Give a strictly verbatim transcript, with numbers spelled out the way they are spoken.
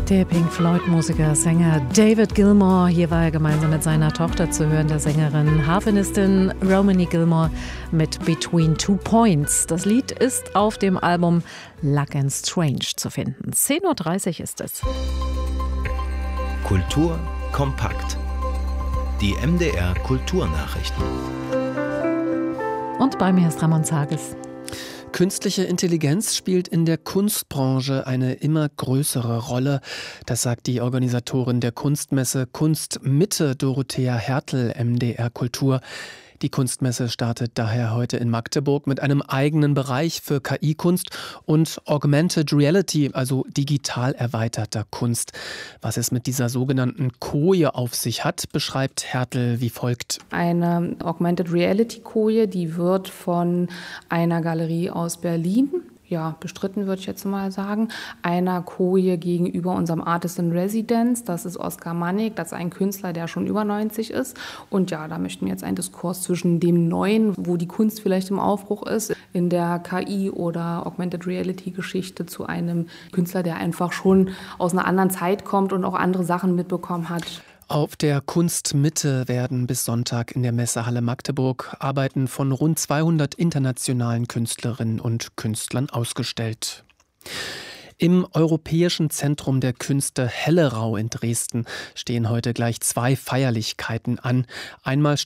Der Pink Floyd-Musiker, Sänger David Gilmour, hier war er gemeinsam mit seiner Tochter zu hören, der Sängerin, Harfenistin Romany Gilmore mit Between Two Points. Das Lied ist auf dem Album Luck and Strange zu finden. zehn Uhr dreißig ist es. Kultur kompakt. Die M D R Kulturnachrichten. Und bei mir ist Ramon Zages. Künstliche Intelligenz spielt in der Kunstbranche eine immer größere Rolle. Das sagt die Organisatorin der Kunstmesse Kunstmitte, Dorothea Hertel, M D R Kultur. Die Kunstmesse startet daher heute in Magdeburg mit einem eigenen Bereich für K I-Kunst und Augmented Reality, also digital erweiterter Kunst. Was es mit dieser sogenannten Koje auf sich hat, beschreibt Hertel wie folgt. Eine Augmented Reality Koje, die wird von einer Galerie aus Berlin, ja, bestritten würde ich jetzt mal sagen, einer Koje gegenüber unserem Artist in Residence. Das ist Oskar Mannig, das ist ein Künstler, der schon über neunzig ist. Und ja, da möchten wir jetzt einen Diskurs zwischen dem Neuen, wo die Kunst vielleicht im Aufbruch ist, in der K I- oder Augmented Reality-Geschichte zu einem Künstler, der einfach schon aus einer anderen Zeit kommt und auch andere Sachen mitbekommen hat. Auf der Kunstmitte werden bis Sonntag in der Messehalle Magdeburg Arbeiten von rund zweihundert internationalen Künstlerinnen und Künstlern ausgestellt. Im Europäischen Zentrum der Künste Hellerau in Dresden stehen heute gleich zwei Feierlichkeiten an. Einmal